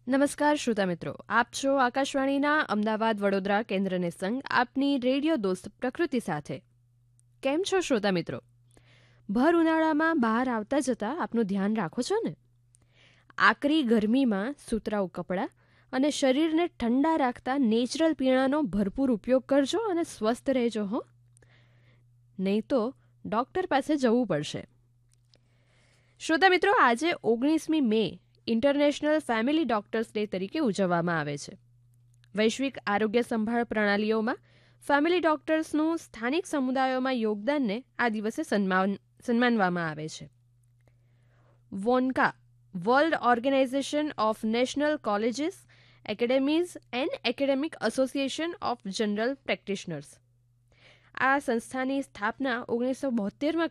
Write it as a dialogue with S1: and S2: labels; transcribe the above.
S1: નમસ્કાર શ્રોતા મિત્રો, આપ છો આકાશવાણીના અમદાવાદ વડોદરા કેન્દ્રને સંગ આપની રેડિયો દોસ્ત પ્રકૃતિ સાથે. કેમ છો શ્રોતા મિત્રો? ભર ઉનાળામાં બહાર આવતા જતા આપનું ધ્યાન રાખો છો ને? આકરી ગરમીમાં સુતરાઉ કપડાં અને શરીરને ઠંડા રાખતા નેચરલ પીણાનો ભરપૂર ઉપયોગ કરજો અને સ્વસ્થ રહેજો હો. નહીં તો ડૉક્ટર પાસે જવું પડશે. શ્રોતા મિત્રો, આજે 19મી મે ઇન્ટરનેશનલ ફેમિલી ડોક્ટર્સ ડે તરીકે ઉજવવામાં આવે છે. વૈશ્વિક આરોગ્ય સંભાળ પ્રણાલીઓમાં ફેમિલી ડોક્ટર્સનું સ્થાનિક સમુદાયોમાં યોગદાનને આ દિવસે સન્માનવામાં આવે છે. વોન્કા, world organisation of national colleges, academies and academic association of general practitioners, આ સંસ્થાની સ્થાપના 1972માં